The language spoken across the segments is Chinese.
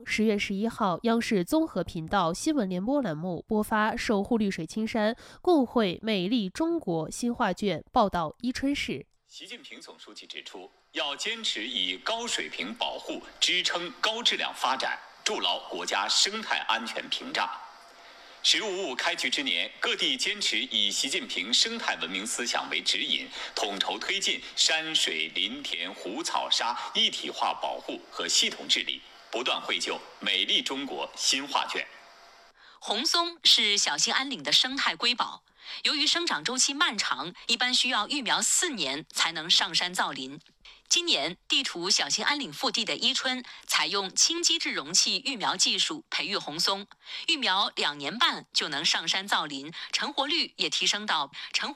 10月11号，央视综合频道新闻联播栏目播发守护绿水青山，共绘美丽中国新画卷，报道伊春市。 习近平总书记指出，要坚持以高水平保护支撑高质量发展，筑牢国家生态安全屏障。“15+5”开局之年，各地坚持以习近平生态文明思想为指引，统筹推进山水林田湖草沙一体化保护和系统治理，不断绘就美丽中国新画卷。 红松是小兴安岭的生态瑰宝，由于生长周期漫长，一般需要育苗4年才能上山造林。今年地处小兴安岭腹地的伊春，采用轻基质容器育苗技术培育红松，育苗2年半就能上山造林，成活率也提升到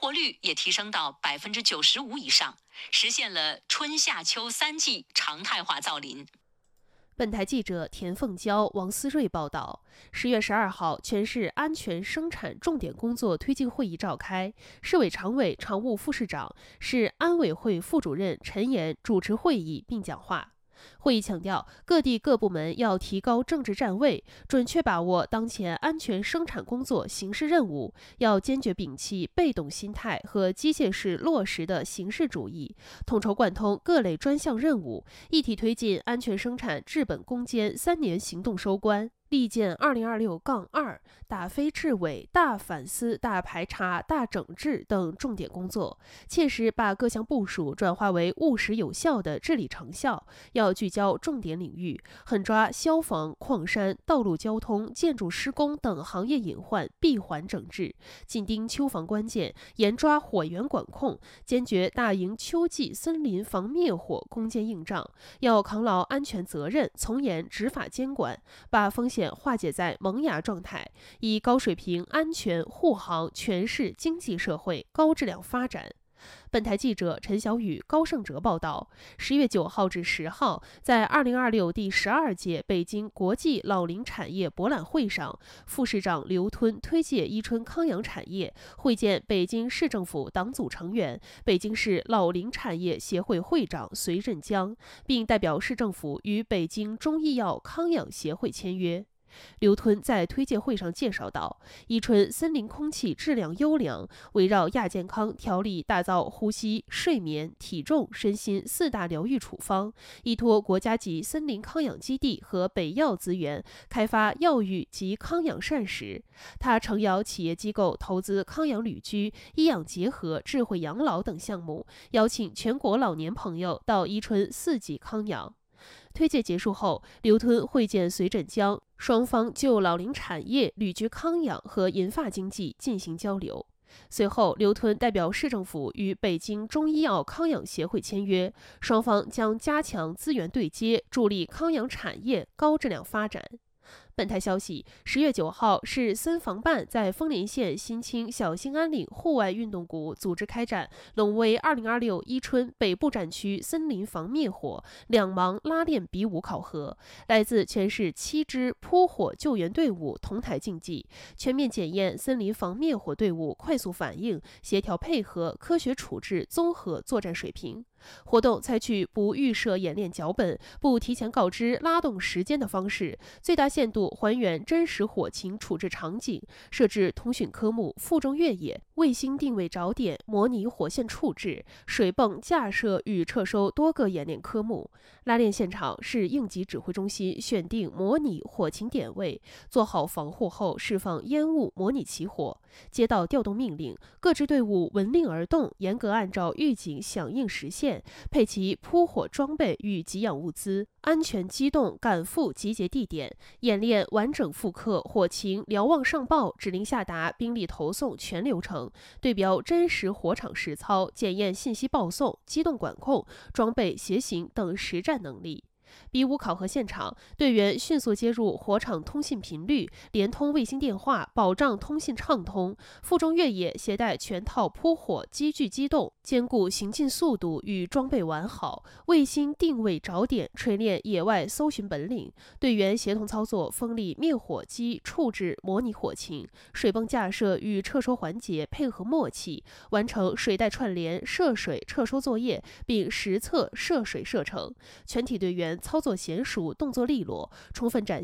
95%以上，实现了春夏秋3季常态化造林。 本台记者田凤娇、王思睿报道，10月12号，全市安全生产重点工作推进会议召开，市委常委、常务副市长、市安委会副主任陈岩主持会议并讲话。会议强调，各地各部门要提高政治站位，准确把握当前安全生产工作形势任务，要坚决摒弃被动心态和机械式落实的形式主义，统筹贯通各类专项任务，一体推进安全生产治本攻坚3年行动收官。力建2026-2打非治伪、大反思、大排查、大整治等重点工作，切实把各项部署转化为务实有效的治理成效。要聚焦重点领域，狠抓消防、矿山、道路交通、建筑施工等行业隐患闭环整治，紧盯秋防关键，严抓火源管控，坚决大营秋季森林防灭火攻坚硬仗。要扛牢安全责任，从严执法监管，把风险化解在萌芽状态，以高水平安全护航全市经济社会高质量发展。本台记者陈小雨、高胜哲报道，10月9号至10号，在2026第12届北京国际老龄产业博览会上，副市长刘吞推介伊春康养产业，会见北京市政府党组成员、北京市老龄产业协会会长隋振江，并代表市政府与北京中医药康养协会签约。刘吞在推介会上介绍到，伊春森林空气质量优良，围绕亚健康调理打造呼吸、睡眠、体重、身心4大疗愈处方，依托国家级森林康养基地和北药资源，开发药育及康养膳食。他诚邀企业机构投资康养旅居、医养结合、智慧养老等项目，邀请全国老年朋友到伊春4季康养。推介结束后，刘吞会见隋振江，双方就老龄产业、旅居康养和银发经济进行交流。随后，刘吞代表市政府与北京中医药康养协会签约，双方将加强资源对接，助力康养产业高质量发展。本台消息，10月9号，市森防办在丰年县新清小兴安岭户外运动谷组织开展陇威2026伊春北部战区森林防灭火2盲拉练比武考核，来自全市7支扑火救援队伍同台竞技，全面检验森林防灭火队伍快速反应、协调配合、科学处置综合作战水平。活动采取不预设演练脚本、不提前告知拉动时间的方式，最大限度还原真实火情处置场景，设置通讯科目、负重越野、卫星定位找点、模拟火线处置、水泵架设与撤收多个演练科目。拉练现场是应急指挥中心选定模拟火情点位，做好防护后释放烟雾模拟起火。接到调动命令，各支队伍闻令而动，严格按照预警响应实现，配齐扑火装备与给养物资，安全机动赶赴集结地点，演练完整复刻火情瞭望上报、指令下达、兵力投送全流程，对标真实火场实操，检验信息报送、机动管控、装备协行等实战能力。比武考核现场，队员迅速接入火场通信频率，连通卫星电话，保障通信畅通。负重越野携带全套扑火机具机动，兼顾行进速度与装备完好。卫星定位找点，锤炼野外搜寻本领。队员协同操作风力灭火机处置模拟火情，水泵架设与撤收环节配合默契，完成水带串联、涉水撤收作业，并实测涉水射程。全体队员操作娴熟，动作利落，充分展